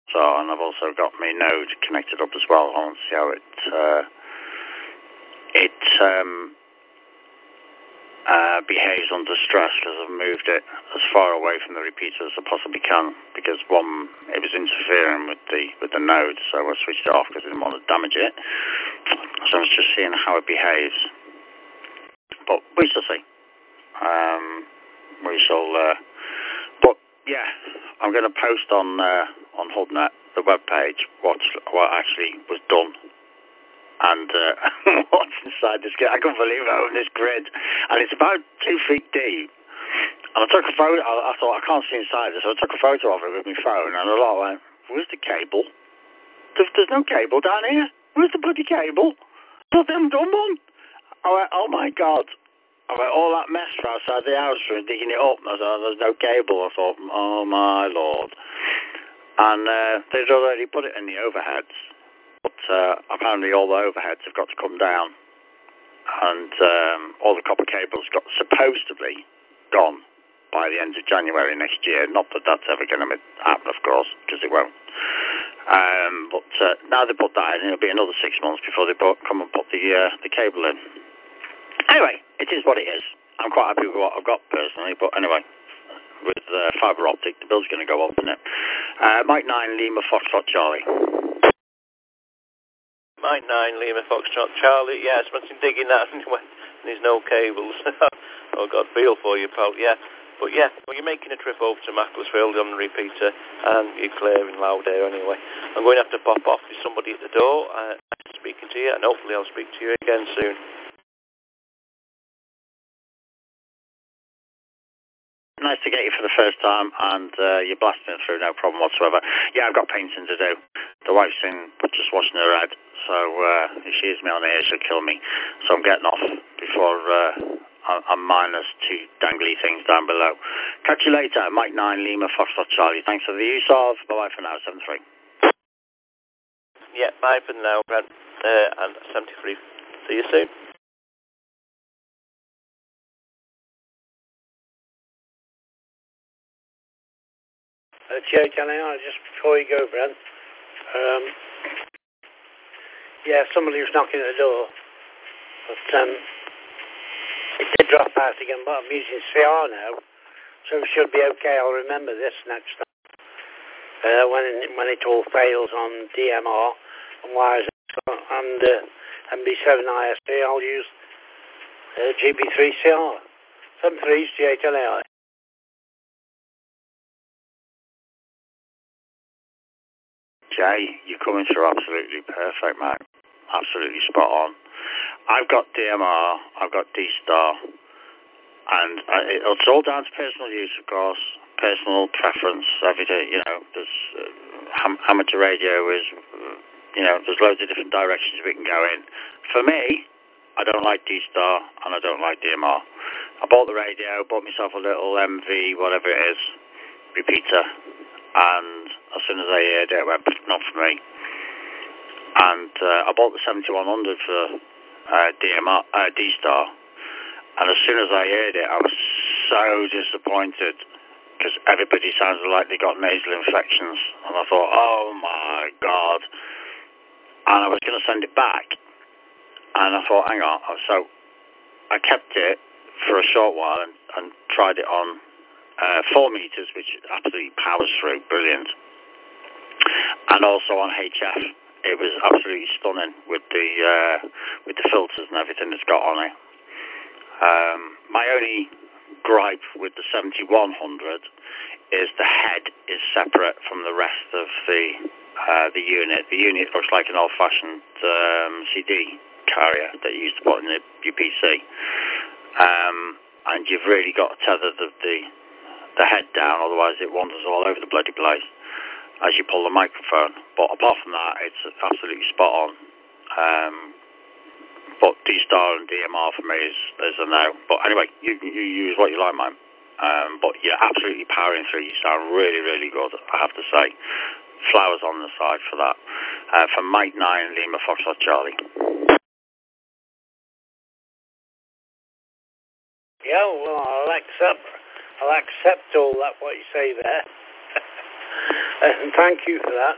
So, and I've also got my node connected up as well. I want to see how it behaves under stress, because I've moved it as far away from the repeater as I possibly can, because one, it was interfering with the node, so I switched it off because I didn't want to damage it. So I was just seeing how it behaves, but we shall see. We shall. But yeah, I'm going to post on HUDNet, the web page, what actually was done. And what's inside this grid? I couldn't believe I own this grid. And it's about 2 feet deep. And I took a photo. I thought, I can't see inside this, so I took a photo of it with my phone. And a lot went, where's the cable? There's no cable down here. Where's the bloody cable? I thought they haven't done one. I went, oh my God. I went, all that mess for outside the house for digging it up. And I thought, there's no cable. I thought, oh my Lord. And they'd already put it in the overheads. But apparently all the overheads have got to come down, and all the copper cables got supposedly gone by the end of January next year. Not that that's ever going to happen, of course, because it won't. But now they put that in, it'll be another 6 months before they come and put the cable in. Anyway, it is what it is. I'm quite happy with what I've got personally, but anyway, with fibre optic, the bill's going to go up, isn't it? Mike 9, Lima, Foxtrot, Charlie. Mike 9, Lima, Foxtrot, Charlie. Yeah, it's been digging that when there's no cables. Oh, God, feel for you, pal. Yeah. But yeah, well, you're making a trip over to Macclesfield on the repeater, and you're clearing loud air anyway. I'm going to have to pop off. There's somebody at the door. Nice speaking to you, and hopefully I'll speak to you again soon. Nice to get you for the first time, and you're blasting through, no problem whatsoever. Yeah, I've got painting to do. The wife's in just washing her head, so if she hears me on here, she'll kill me. So I'm getting off before I'm minus 2 dangly things down below. Catch you later. Mike 9, Lima, Foxtrot, Charlie. Thanks for the use of. Bye-bye for now, 73. Yeah, bye for now, Brad. And 73. See you soon. Just before you go, Brent. Yeah, somebody was knocking at the door, but it did drop out again, but I'm using CR now, so it should be okay. I'll remember this next time. When it all fails on DMR and wires and MB7 ISP, I'll use GB3 CR. 73 G8LAI. Jay, you're coming through absolutely perfect, mate. Absolutely spot on. I've got DMR, I've got D-Star, and it's all down to personal use, of course, personal preference, everything, you know, there's amateur radio is, you know, there's loads of different directions we can go in. For me, I don't like D-Star, and I don't like DMR. I bought the radio, bought myself a little MV, whatever it is, repeater, and as soon as I heard it, I went, not for me. And I bought the 7100 for D-Star, and as soon as I heard it, I was so disappointed, because everybody sounded like they got nasal infections, and I thought, oh my God. And I was going to send it back, and I thought, hang on. So I kept it for a short while and tried it on 4 meters, which absolutely powers through, brilliant. And also on HF, it was absolutely stunning with the filters and everything it's got on it. My only gripe with the 7100 is the head is separate from the rest of the unit. The unit looks like an old-fashioned CD carrier that you used to put in your PC, and you've really got to tether the head down, otherwise it wanders all over the bloody place as you pull the microphone. But apart from that, it's absolutely spot on. But D-Star and DMR for me is a no. But anyway, you use what you like, man. But you're absolutely powering through. You sound really, really good, I have to say. Flowers on the side for that. From Mike 9, Lima, Foxtrot, Charlie. Yeah, well, I'll accept all that, what you say there. And thank you for that.